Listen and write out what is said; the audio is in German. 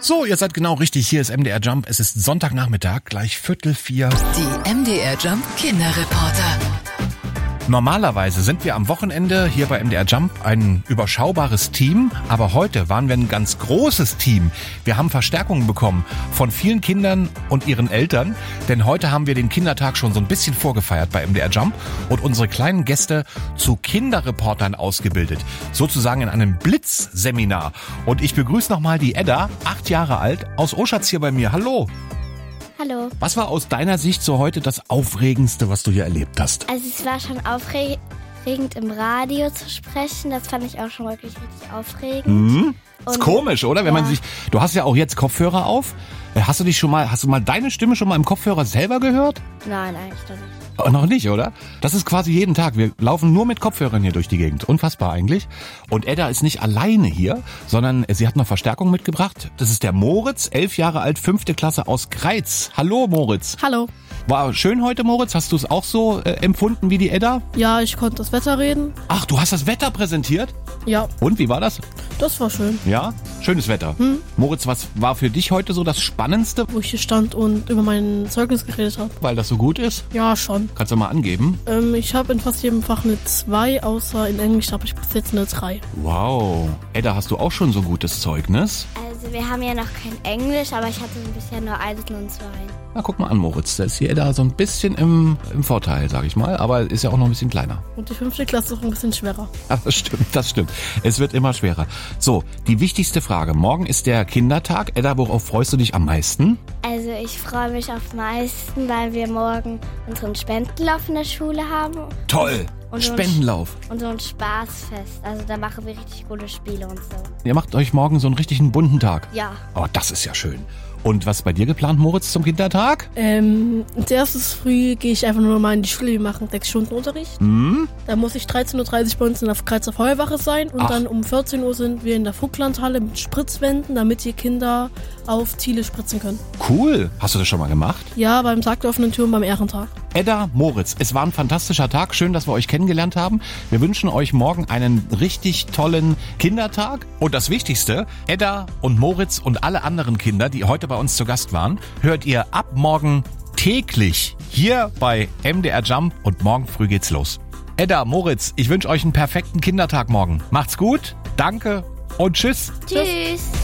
So, ihr seid genau richtig. Hier ist MDR Jump. Es ist Sonntagnachmittag, gleich 3:45. Die MDR Jump Kinderreporter. Normalerweise sind wir am Wochenende hier bei MDR Jump ein überschaubares Team, aber heute waren wir ein ganz großes Team. Wir haben Verstärkungen bekommen von vielen Kindern und ihren Eltern, denn heute haben wir den Kindertag schon so ein bisschen vorgefeiert bei MDR Jump und unsere kleinen Gäste zu Kinderreportern ausgebildet, sozusagen in einem Blitzseminar. Und ich begrüße nochmal die Edda, 8 Jahre alt, aus Oschatz hier bei mir. Hallo! Hallo. Was war aus deiner Sicht so heute das Aufregendste, was du hier erlebt hast? Also es war schon aufregend im Radio zu sprechen. Das fand ich auch schon wirklich richtig aufregend. Ist komisch, oder? Wenn man sich, du hast ja auch jetzt Kopfhörer auf. Hast du mal deine Stimme schon mal im Kopfhörer selber gehört? Nein, eigentlich noch nicht. Noch nicht, oder? Das ist quasi jeden Tag. Wir laufen nur mit Kopfhörern hier durch die Gegend. Unfassbar eigentlich. Und Edda ist nicht alleine hier, sondern sie hat noch Verstärkung mitgebracht. Das ist der Moritz, 11 Jahre alt, 5. Klasse aus Greiz. Hallo Moritz. Hallo. War schön heute, Moritz? Hast du es auch so empfunden wie die Edda? Ja, ich konnte das Wetter reden. Ach, du hast das Wetter präsentiert? Ja. Und, wie war das? Das war schön. Ja? Schönes Wetter. Moritz, was war für dich heute so das Spannendste? Wo ich hier stand und über mein Zeugnis geredet habe. Weil das so gut ist? Ja, schon. Kannst du mal angeben? Ich habe in fast jedem Fach eine 2, außer in Englisch habe ich bis jetzt eine 3. Wow. Edda, hast du auch schon so gutes Zeugnis? Also wir haben ja noch kein Englisch, aber ich hatte bisher nur 1 und 2. Na, guck mal an, Moritz. Da ist hier Edda so ein bisschen im Vorteil, sag ich mal. Aber ist ja auch noch ein bisschen kleiner. Und die 5. Klasse ist auch ein bisschen schwerer. Ach, das stimmt. Es wird immer schwerer. So, die wichtigste Frage. Morgen ist der Kindertag. Edda, worauf freust du dich am meisten? Also ich freue mich am meisten, weil wir morgen unseren Spendenlauf in der Schule haben. Toll! Und Spendenlauf. Und so ein Spaßfest. Also da machen wir richtig gute Spiele und so. Ihr macht euch morgen so einen richtigen bunten Tag. Ja. Oh, das ist ja schön. Und was ist bei dir geplant, Moritz, zum Kindertag? Als erstes früh gehe ich einfach nur mal in die Schule. Wir machen 6 Stunden Unterricht. Da muss ich 13:30 Uhr bei uns in der Greizer Feuerwache sein. Und dann um 14 Uhr sind wir in der Vogtlandhalle mit Spritzwänden, damit die Kinder auf Ziele spritzen können. Cool. Hast du das schon mal gemacht? Ja, beim Tag der offenen Tür und beim Ehrentag. Edda, Moritz, es war ein fantastischer Tag. Schön, dass wir euch kennengelernt haben. Wir wünschen euch morgen einen richtig tollen Kindertag. Und das Wichtigste, Edda und Moritz und alle anderen Kinder, die heute bei uns zu Gast waren, hört ihr ab morgen täglich hier bei MDR Jump und morgen früh geht's los. Edda, Moritz, ich wünsche euch einen perfekten Kindertag morgen. Macht's gut, danke und tschüss. Tschüss.